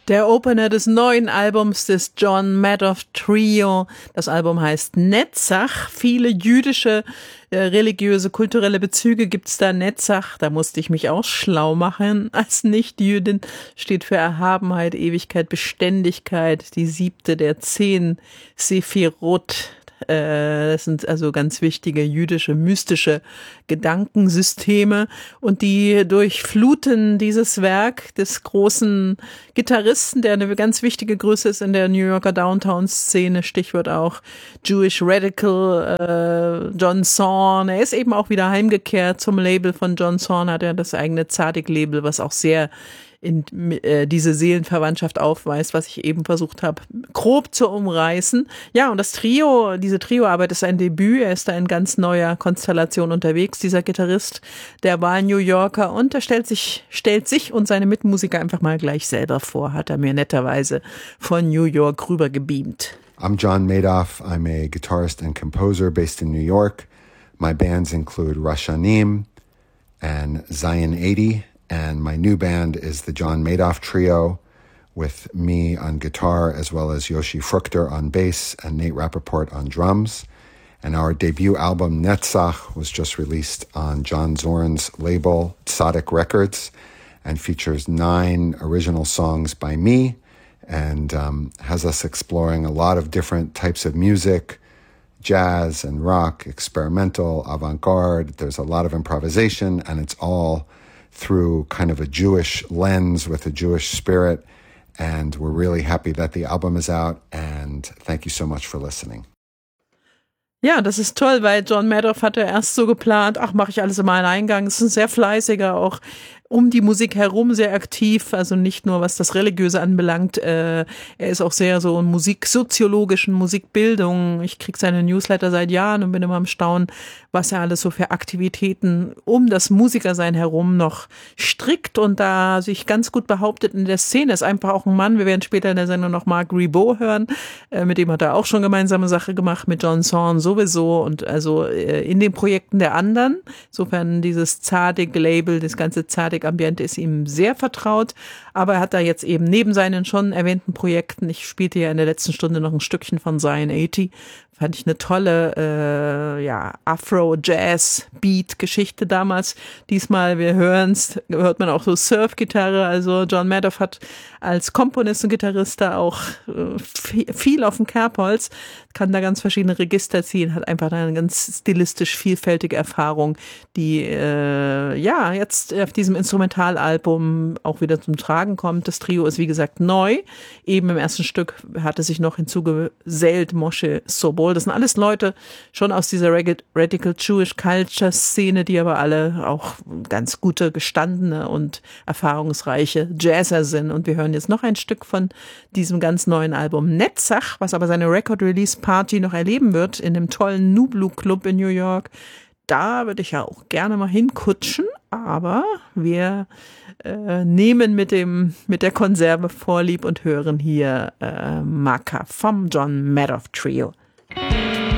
Der Opener des neuen Albums des John Madoff Trio. Das Album heißt Netzach. Viele jüdische, religiöse, kulturelle Bezüge gibt's da. Netzach, da musste ich mich auch schlau machen. Als Nicht-Jüdin steht für Erhabenheit, Ewigkeit, Beständigkeit. Die 7. der 10 Sephirot. Das sind also ganz wichtige jüdische, mystische Gedankensysteme und die durchfluten dieses Werk des großen Gitarristen, der eine ganz wichtige Größe ist in der New Yorker Downtown-Szene, Stichwort auch Jewish Radical, John Zorn. Er ist eben auch wieder heimgekehrt zum Label von John Zorn, hat er das eigene Tzadik-Label, was auch sehr in diese Seelenverwandtschaft aufweist, was ich eben versucht habe, grob zu umreißen. Ja, und das Trio, diese Trioarbeit ist ein Debüt. Er ist da in ganz neuer Konstellation unterwegs, dieser Gitarrist, der war New Yorker und er stellt sich und seine Mitmusiker einfach mal gleich selber vor, hat er mir netterweise von New York rüber gebeamt. I'm John Madoff. I'm a guitarist and composer based in New York. My bands include Rashanim and Zion 80. And my new band is the John Madoff Trio with me on guitar as well as Yoshi Fruchter on bass and Nate Rappaport on drums. And our debut album Netzach was just released on John Zorn's label Tzadik Records and features 9 original songs by me and has us exploring a lot of different types of music, jazz and rock, experimental, avant-garde. There's a lot of improvisation and it's all through kind of a Jewish lens with a Jewish spirit. And we're really happy that the album is out. And thank you so much for listening. Ja, das ist toll, weil John Madoff hatte erst so geplant, mache ich alles im Alleingang. Es ist ein sehr fleißiger, auch um die Musik herum sehr aktiv, also nicht nur was das Religiöse anbelangt, er ist auch sehr so in musiksoziologischen Musikbildung. Ich kriege seine Newsletter seit Jahren und bin immer am Staunen, was er alles so für Aktivitäten um das Musikersein herum noch strickt und da sich ganz gut behauptet in der Szene. Ist einfach auch ein Mann, wir werden später in der Sendung noch Mark Ribot hören, mit dem hat er auch schon gemeinsame Sache gemacht, mit John Zorn sowieso und also in den Projekten der anderen. Insofern dieses Tzadik-Label, das ganze Tzadik-Ambiente ist ihm sehr vertraut, aber er hat da jetzt eben neben seinen schon erwähnten Projekten, ich spielte ja in der letzten Stunde noch ein Stückchen von Zion 80, fand ich eine tolle Afro-Jazz-Beat-Geschichte damals. Diesmal, wir hören's, hört man auch so Surf-Gitarre. Also John Madoff hat als Komponist und Gitarrist da auch viel auf dem Kerbholz, kann da ganz verschiedene Register ziehen, hat einfach eine ganz stilistisch vielfältige Erfahrung, die jetzt auf diesem Instrumentalalbum auch wieder zum Tragen kommt. Das Trio ist wie gesagt neu. Eben im ersten Stück hatte sich noch hinzugesellt Moshe Sobol. Das sind alles Leute schon aus dieser Radical Jewish Culture Szene, die aber alle auch ganz gute, gestandene und erfahrungsreiche Jazzer sind. Und wir hören jetzt noch ein Stück von diesem ganz neuen Album Netzach, was aber seine Record Release Party noch erleben wird in dem tollen Nublu Club in New York. Da würde ich ja auch gerne mal hinkutschen, aber wir nehmen mit der Konserve Vorlieb und hören hier Maka vom John Madoff Trio.